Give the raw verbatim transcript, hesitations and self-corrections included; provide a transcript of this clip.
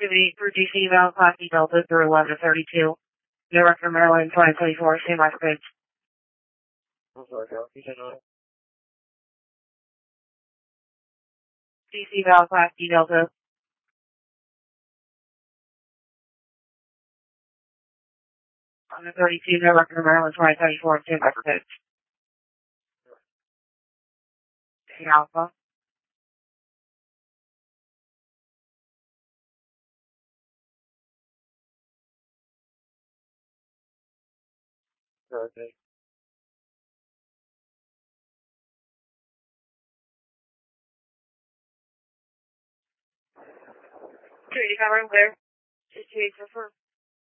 activity for D C Val Class D Delta through eleven thirty-two. Director Maryland, twenty twenty-four, same message. I'm sorry, Carl. You said no. D C Val Class D Delta. eleven thirty-two, Director Maryland, twenty twenty-four, same message. Hey, Alpha. Okay. Okay, you got room clear. Just to confirm.